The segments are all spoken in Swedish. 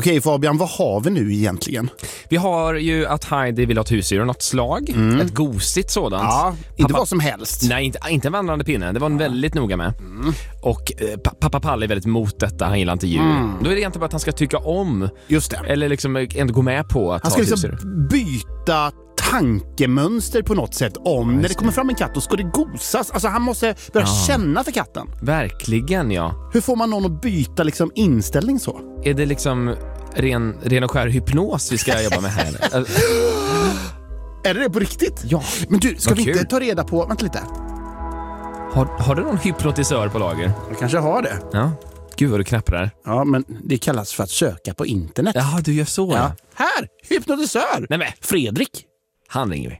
Okej Fabian, vad har vi nu egentligen? Vi har ju att Heidi vill ha ett husdjur av något slag. Ett gosigt sådant. Ja, inte vad som helst. Nej, inte en vandrande pinne. Det var hon väldigt noga med. Och pappa Palle är väldigt emot detta. Han gillar inte djur. Då är det egentligen bara att han ska tycka om. Just det. Eller liksom ändå gå med på att han ska liksom byta tankemönster på något sätt om när det kommer fram en katt och ska det gosas. Alltså han måste börja känna för katten. Verkligen, ja. Hur får man någon att byta liksom inställning så? Är det liksom ren och skär hypnos vi ska jobba med här? Är det på riktigt? Ja. Men du, ska vi kul. inte ta reda på... Vänta lite. Har du någon hypnotisör på lager? Jag kanske har det. Ja. Gud vad du knapprar. Ja, men det kallas för att söka på internet. Ja, du gör så. Ja. Här, hypnotisör. Nej men. Fredrik. Han ringer vi.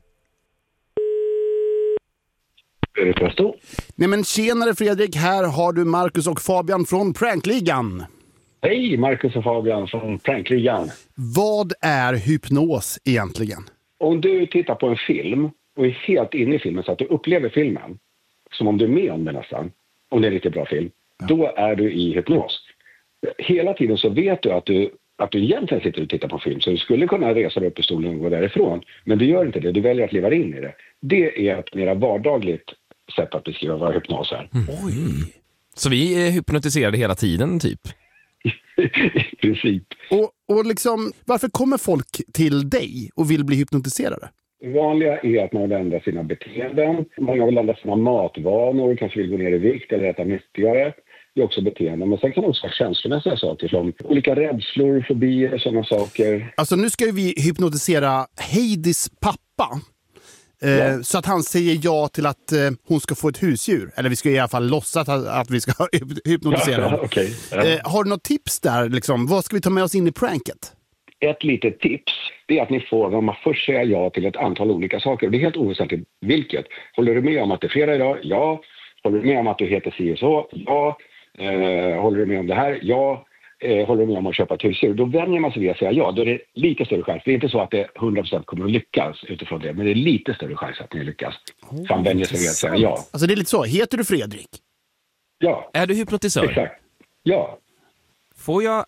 Nej men tjenare Fredrik, här har du Marcus och Fabian från Prankligan. Hej, Marcus och Fabian från Prankligan. Vad är hypnos egentligen? Om du tittar på en film och är helt inne i filmen så att du upplever filmen som om du är med om det nästan, om det är en riktigt bra film, då är du i hypnos. Hela tiden så vet du att du egentligen sitter och tittar på film, så du skulle kunna resa dig upp i stolen och gå därifrån. Men du gör inte det, du väljer att leva in i det. Det är ett mer vardagligt sätt att beskriva vad hypnos är. Oj. Så vi är hypnotiserade hela tiden typ? I princip. Och liksom, varför kommer folk till dig och vill bli hypnotiserade? Det vanliga är att man vill ändra sina beteenden. Många vill ändra sina matvanor, kanske vill gå ner i vikt eller äta nyttigare. Det är också beteenden. Men sen kan det också vara känslomässiga saker som olika rädslor, fobier och sådana saker. Alltså nu ska vi hypnotisera Heidis pappa. Så att han säger ja till att hon ska få ett husdjur. Eller vi ska i alla fall låtsas att vi ska hypnotisera honom. Okay. Har du något tips där? Liksom? Vad ska vi ta med oss in i pranket? Ett litet tips är att ni får, om man först säger ja till ett antal olika saker. Och det är helt oväsentligt vilket. Håller du med om att det är fredag idag? Ja. Håller du med om att du heter si och så? Ja. Håller du med om det här? Ja. Håller du med om att köpa ett husdjur? Då vänjer man sig vid att säga ja. Då är det lite större chans. Det är inte så att det 100% kommer att lyckas utifrån det. Men det är lite större chans att ni lyckas. Så han vänjer sig vid att säga ja. Alltså det är lite så. Heter du Fredrik? Ja. Är du hypnotisör? Exakt. Ja. Får jag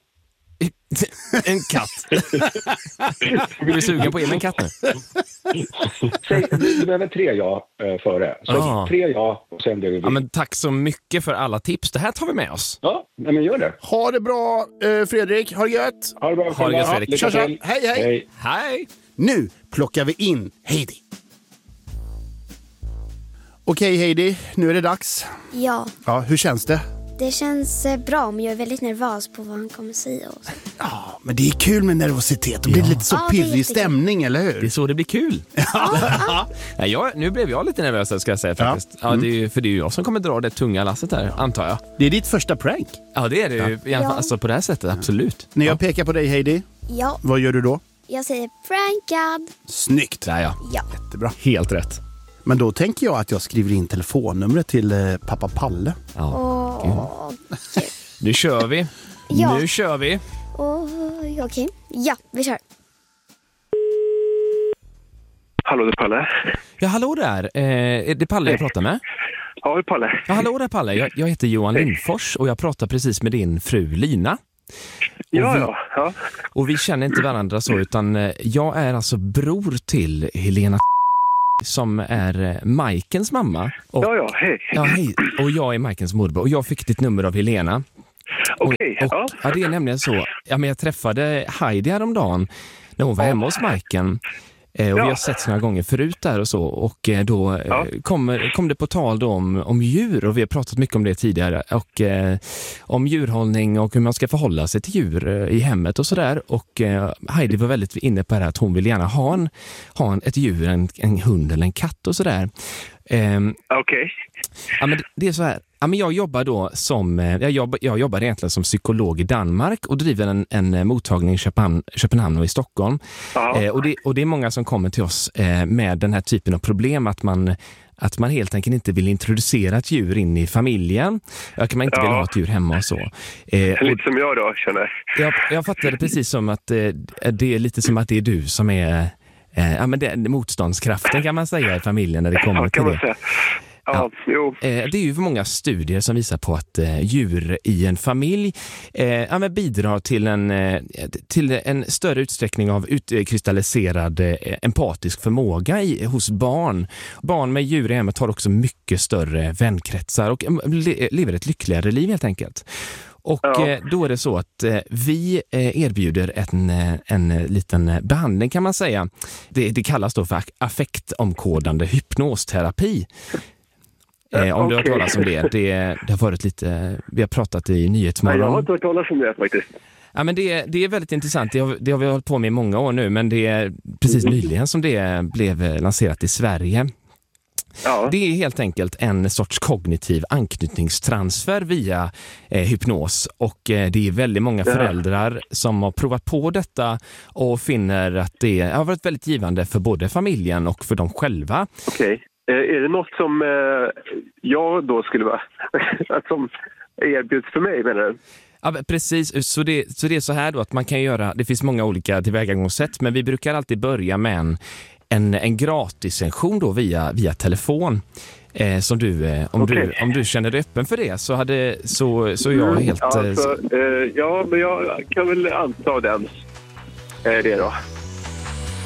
en katt? Blir du sugen på en katt nu? Du behöver 3 ja före. Så 3 ja och sen det du vill. Ja, men tack så mycket för alla tips. Det här tar vi med oss. Ja, men gör det. Ha det bra Fredrik. Ha det gött. Ha det bra. Ha det gött, Fredrik. Lycka till. Hej. Hej. Nu plockar vi in Heidi. Okej Heidi, nu är det dags. Ja, Hur känns det? det känns bra, men jag är väldigt nervös på vad han kommer säga. Ja, men det är kul med nervositet. Det blir lite så det är pirrig jättekul. stämning, eller hur? Det är så det blir kul. Nej, nu blev jag lite nervös, ska jag säga faktiskt. Ja, det är ju jag som kommer dra det tunga lasset här, antar jag. Det är ditt första prank. Ja, det är det ju. I alla fall, alltså på det här sättet, absolut. När jag pekar på dig Heidi, Ja, vad gör du då? jag säger prankad. Snyggt. Där ja. Ja. Jättebra. Helt rätt. Men då tänker jag att jag skriver in telefonnumret till pappa Palle. Åh, Nu kör vi. Ja. Nu kör vi. okej. Ja, vi kör. Hallå, det är Palle. Ja, hallå där. Är det Palle jag pratar med? Ja, det är Palle. Ja, hallå där Palle. Jag heter Johan Lindfors och jag pratar precis med din fru Lina. Ja. Och vi känner inte varandra så, utan jag är alltså bror till Helena som är Majkens mamma. Och, hej. Ja, hej. Och jag är Majkens morbror. Och jag fick ditt nummer av Helena. Okej, ja, det är nämligen så. Ja, men jag träffade Heidi häromdagen när hon var hemma hos Majken. Och vi har sett några gånger förut där och så. Och då kom det på tal då om djur. Och vi har pratat mycket om det tidigare. Och om djurhållning och hur man ska förhålla sig till djur i hemmet och sådär. Och Heidi var väldigt inne på det här att hon vill gärna ha ett djur, en hund eller en katt och sådär. Okej. Ja, men det är så här. Ja, men jag jobbar då jag jobbar egentligen som psykolog i Danmark och driver en mottagning i Köpenhamn och i Stockholm. Och det är många som kommer till oss med den här typen av problem att man helt enkelt inte vill introducera ett djur in i familjen. Att man inte vill ha ett djur hemma och så. Lite som jag då, känner. Jag fattar det precis som att det är lite som att det är du som är men det är motståndskraften kan man säga i familjen när det kommer till det. Ja, jo. Det är ju många studier som visar på att djur i en familj bidrar till en större utsträckning av utkristalliserad empatisk förmåga hos barn. Barn med djur i hemmet har också mycket större vänkretsar och lever ett lyckligare liv helt enkelt. Och då är det så att vi erbjuder en liten behandling kan man säga. Det kallas då för affektomkodande hypnosterapi. Om du har hört talas om det. Det har varit lite, vi har pratat i Nyhetsmorgon. Jag har inte hört talas om det faktiskt. Ja, men det är väldigt intressant. Det har vi hållit på med i många år nu, men det är precis nyligen som det blev lanserat i Sverige. Ja. Det är helt enkelt en sorts kognitiv anknytningstransfer via hypnos och det är väldigt många föräldrar som har provat på detta och finner att det har varit väldigt givande för både familjen och för dem själva. Okej. Är det något som jag då skulle vara som erbjuds för mig, menar du? Ja, precis. Så det är så här då att man kan göra, det finns många olika tillvägagångssätt, men vi brukar alltid börja med en gratissektion då via telefon. Som du, om du känner dig öppen för det så är jag helt... men jag kan väl anta det då.